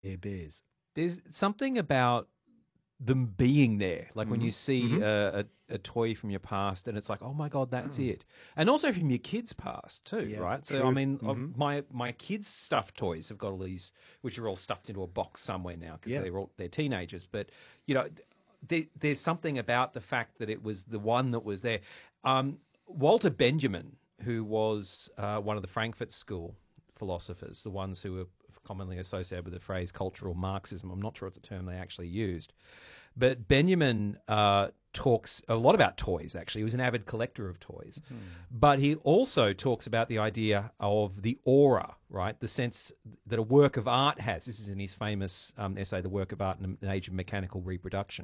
Air Bears. There's something about them being there, like when you see a toy from your past, and it's like, oh my god, that's it. And also from your kids' past too, Yeah, right? So true. I mean, my kids' stuffed toys have got all these, which are all stuffed into a box somewhere now because they're teenagers. But you know, there's something about the fact that it was the one that was there. Walter Benjamin, who was one of the Frankfurt School philosophers, the ones who are commonly associated with the phrase cultural Marxism. I'm not sure it's a term they actually used. But Benjamin talks a lot about toys, actually. He was an avid collector of toys. But he also talks about the idea of the aura, right? The sense that a work of art has. This is in his famous essay, The Work of Art in an Age of Mechanical Reproduction.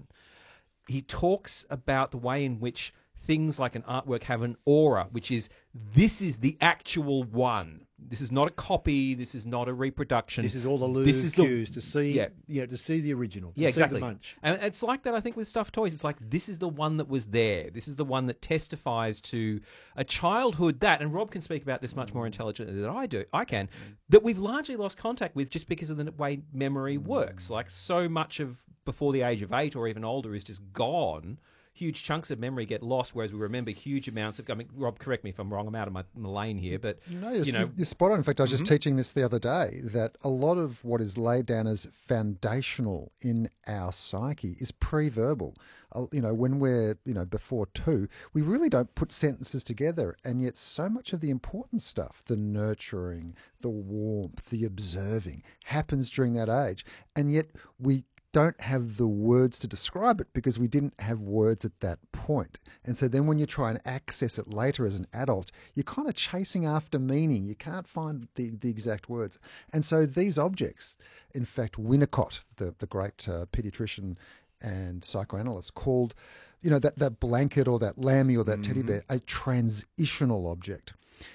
He talks about the way in which things like an artwork have an aura, which is, this is the actual one. This is not a copy. This is not a reproduction. This is all the Louvre cues to see, to see the original. To see the munch. And it's like that, I think, with stuffed toys. It's like, this is the one that was there. This is the one that testifies to a childhood that, and Rob can speak about this much more intelligently than I can, that we've largely lost contact with just because of the way memory works. Like, so much of before the age of 8 or even older is just gone. Huge chunks of memory get lost, whereas we remember huge amounts of. I mean, Rob, correct me if I'm wrong. I'm out of my lane here, but no, you're spot on. In fact, I was just teaching this the other day, that a lot of what is laid down as foundational in our psyche is pre-verbal. When we're before 2, we really don't put sentences together, and yet so much of the important stuff, the nurturing, the warmth, the observing, happens during that age, and yet we don't have the words to describe it because we didn't have words at that point. And so then when you try and access it later as an adult, you're kind of chasing after meaning. You can't find the exact words. And so these objects, in fact, Winnicott, the great pediatrician and psychoanalyst, called that blanket or that lammy or that teddy bear a transitional object.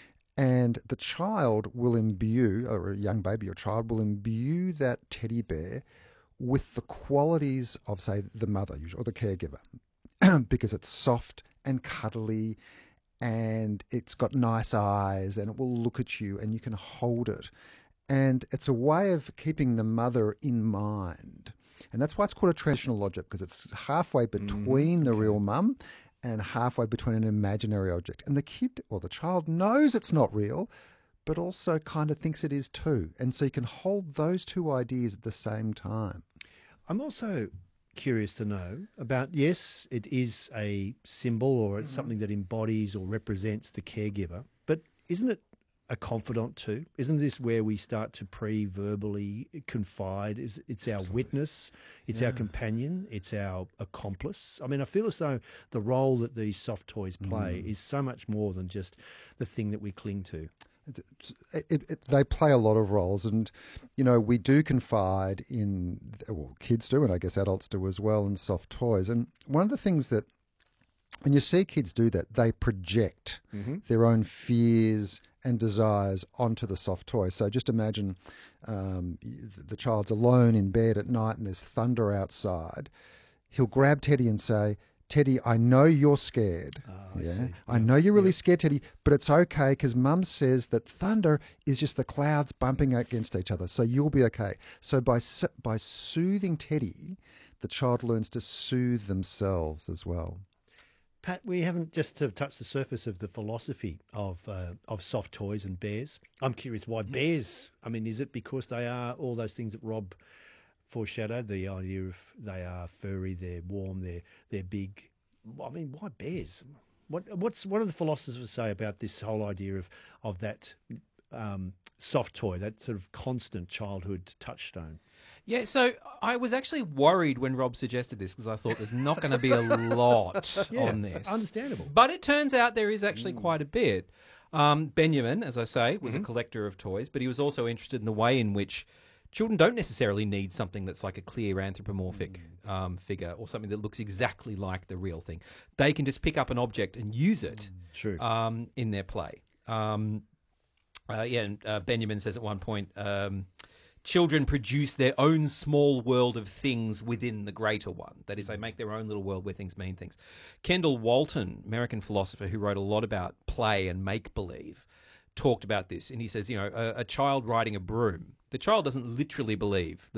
And the child will imbue, or a young baby or child will imbue that teddy bear with the qualities of, say, the mother or the caregiver, because it's soft and cuddly and it's got nice eyes and it will look at you and you can hold it. And it's a way of keeping the mother in mind. And that's why it's called a transitional object, because it's halfway between the real mum and halfway between an imaginary object. And the kid or the child knows it's not real, but also kind of thinks it is too. And so you can hold those two ideas at the same time. I'm also curious to know about, yes, it is a symbol or it's something that embodies or represents the caregiver, but isn't it a confidant too? Isn't this where we start to pre-verbally confide? It's our witness, it's our companion, it's our accomplice. I mean, I feel as though the role that these soft toys play is so much more than just the thing that we cling to. They play a lot of roles, and we do confide in, well, kids do, and I guess adults do as well, in soft toys. And one of the things that, when you see kids do that, they project their own fears and desires onto the soft toy. So just imagine the child's alone in bed at night and there's thunder outside. He'll grab Teddy and say, "Teddy, I know you're scared. I know you're really scared, Teddy, but it's okay because Mum says that thunder is just the clouds bumping against each other, so you'll be okay." So by soothing Teddy, the child learns to soothe themselves as well. Pat, we haven't just touched the surface of the philosophy of soft toys and bears. I'm curious why bears. I mean, is it because they are all those things that Rob foreshadowed, the idea of they are furry, they're warm, they're big? I mean, why bears? What do the philosophers say about this whole idea of that soft toy, that sort of constant childhood touchstone? Yeah, so I was actually worried when Rob suggested this because I thought there's not going to be a lot on this. Understandable. But it turns out there is actually quite a bit. Benjamin, as I say, was a collector of toys, but he was also interested in the way in which children don't necessarily need something that's like a clear anthropomorphic figure or something that looks exactly like the real thing. They can just pick up an object and use it in their play. And Benjamin says at one point, children produce their own small world of things within the greater one. That is, they make their own little world where things mean things. Kendall Walton, American philosopher who wrote a lot about play and make-believe, talked about this. And he says, a child riding a broom, the child doesn't literally believe